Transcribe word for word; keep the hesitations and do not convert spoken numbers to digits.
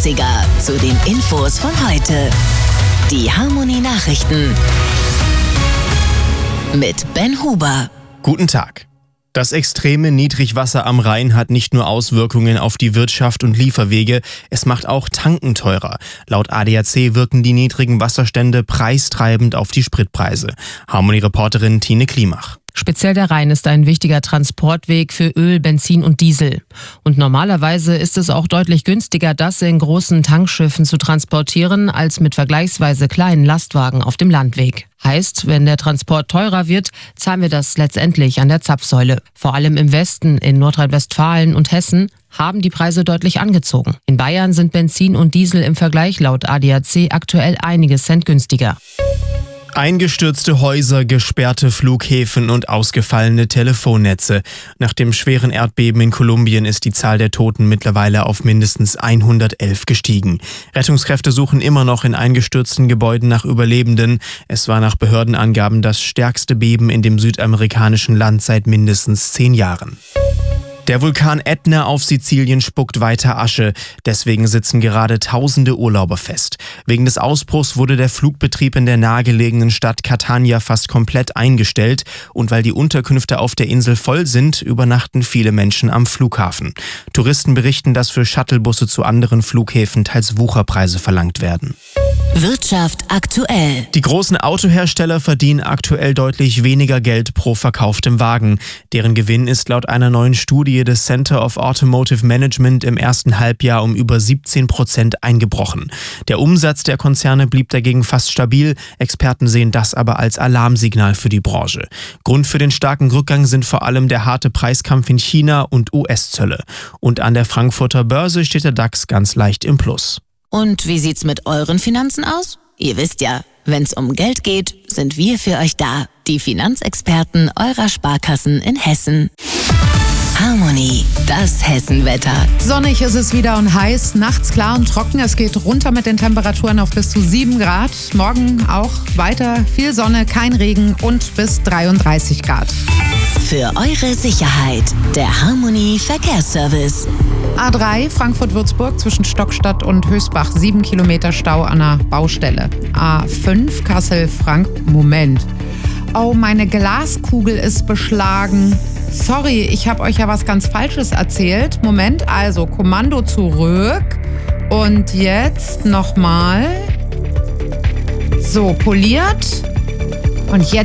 neunziger zu den Infos von heute. Die Harmonie-Nachrichten mit Ben Huber. Guten Tag. Das extreme Niedrigwasser am Rhein hat nicht nur Auswirkungen auf die Wirtschaft und Lieferwege, es macht auch Tanken teurer. Laut A D A C wirken die niedrigen Wasserstände preistreibend auf die Spritpreise. Harmonie-Reporterin Tine Klimach. Speziell der Rhein ist ein wichtiger Transportweg für Öl, Benzin und Diesel. Und normalerweise ist es auch deutlich günstiger, das in großen Tankschiffen zu transportieren, als mit vergleichsweise kleinen Lastwagen auf dem Landweg. Heißt, wenn der Transport teurer wird, zahlen wir das letztendlich an der Zapfsäule. Vor allem im Westen, in Nordrhein-Westfalen und Hessen, haben die Preise deutlich angezogen. In Bayern sind Benzin und Diesel im Vergleich laut A D A C aktuell einige Cent günstiger. Eingestürzte Häuser, gesperrte Flughäfen und ausgefallene Telefonnetze. Nach dem schweren Erdbeben in Kolumbien ist die Zahl der Toten mittlerweile auf mindestens hundertelf gestiegen. Rettungskräfte suchen immer noch in eingestürzten Gebäuden nach Überlebenden. Es war nach Behördenangaben das stärkste Beben in dem südamerikanischen Land seit mindestens zehn Jahren. Der Vulkan Ätna auf Sizilien spuckt weiter Asche. Deswegen sitzen gerade tausende Urlauber fest. Wegen des Ausbruchs wurde der Flugbetrieb in der nahegelegenen Stadt Catania fast komplett eingestellt. Und weil die Unterkünfte auf der Insel voll sind, übernachten viele Menschen am Flughafen. Touristen berichten, dass für Shuttlebusse zu anderen Flughäfen teils Wucherpreise verlangt werden. Wirtschaft aktuell. Die großen Autohersteller verdienen aktuell deutlich weniger Geld pro verkauftem Wagen. Deren Gewinn ist laut einer neuen Studie des Center of Automotive Management im ersten Halbjahr um über siebzehn Prozent eingebrochen. Der Umsatz der Konzerne blieb dagegen fast stabil. Experten sehen das aber als Alarmsignal für die Branche. Grund für den starken Rückgang sind vor allem der harte Preiskampf in China und U S-Zölle. Und an der Frankfurter Börse steht der DAX ganz leicht im Plus. Und wie sieht's mit euren Finanzen aus? Ihr wisst ja, wenn's um Geld geht, sind wir für euch da. Die Finanzexperten eurer Sparkassen in Hessen. Harmonie, das Hessenwetter. Sonnig ist es wieder und heiß, nachts klar und trocken. Es geht runter mit den Temperaturen auf bis zu sieben Grad. Morgen auch weiter viel Sonne, kein Regen und bis dreiunddreißig Grad. Für eure Sicherheit, der Harmonie Verkehrsservice. A drei Frankfurt-Würzburg zwischen Stockstadt und Höchstbach, sieben Kilometer Stau an der Baustelle. A fünf Kassel-Frank, Moment. Oh, meine Glaskugel ist beschlagen. Sorry, ich habe euch ja was ganz Falsches erzählt. Moment, also Kommando zurück. Und jetzt nochmal. So, poliert. Und jetzt